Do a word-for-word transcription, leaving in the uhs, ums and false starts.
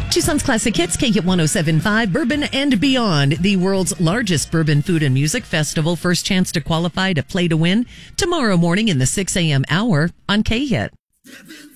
Tucson's Classic Hits, K Hit one oh seven point five, Bourbon and Beyond, the world's largest bourbon food and music festival. First chance to qualify to play to win tomorrow morning in the six a.m. hour on K Hit.